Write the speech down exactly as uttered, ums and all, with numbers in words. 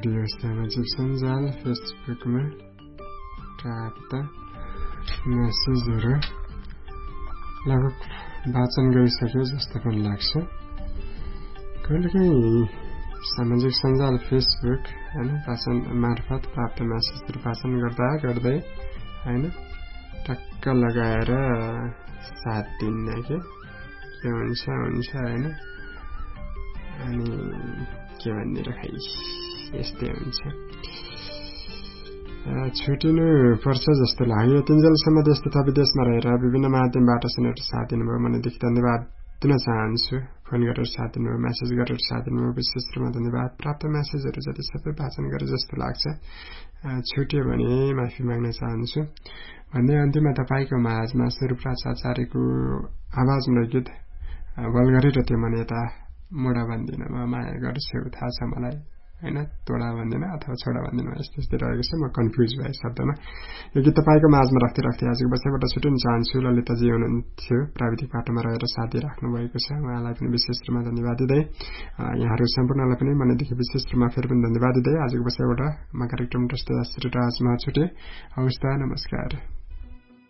Radio सामाजिक सञ्जाल फेसबुकमा प्राप्त मेसेजहरू लगभग वाचन गरिसक्यो जस्तो पनि लाग्छ। कहिलेकाहीँ सामाजिक सञ्जाल फेसबुक हैन वाचन मार्फत प्राप्त मेसेजहरू वाचन गर्दा गर्दै हैन टक्क लगाएर साथ दिन्न के के हुन्छ हुन्छ हैन अनि के भन्ने र खै यस्तै हुन्छ। छुटिनु पर्छ जस्तो लाग्यो। तिनजलसम्म देश तथा विदेशमा रहेर विभिन्न माध्यमबाट सुनेर साथ दिनुभयो मनैदेखि धन्यवाद दिन चाहन्छु। फोन गरेर साथ दिनुभयो, मेसेज गरेर साथ दिनुभयो, विशेष रूपमा धन्यवाद। प्राप्त मेसेजहरू जति सबै वाचन गरे जस्तो लाग्छ। छुट्यो भने माफी माग्न चाहन्छु भन्दै अन्तिममा तपाईँको माझमा स्वरूपराज आचार्यको आवाजमा गीत बलगरी र त्यो मन यता मोडा भन्दिन म माया गर्छु थाहा छ मलाई हैन तोडा भन्दिन अथवा छोडा भन्दिन यस्तो यस्तै रहेको छ। म कन्फ्युज भए शब्दमा यो गीत तपाईँको माझमा राख्दै राख्दै आजको बसाइबाट छुटिन चाहन्छु। ललिताजी हुनुहुन्थ्यो प्राविधिक पाटोमा रहेर साथी राख्नु भएको छ, उहाँलाई पनि विशेष रूपमा धन्यवाद दिँदै यहाँहरू सम्पूर्णलाई पनि मनैदेखि विशेष रूपमा फेरि पनि धन्यवाद दिँदै आजको बसाइबाट म कार्यक्रम राजमा छुटे। हवस् त, नमस्कार।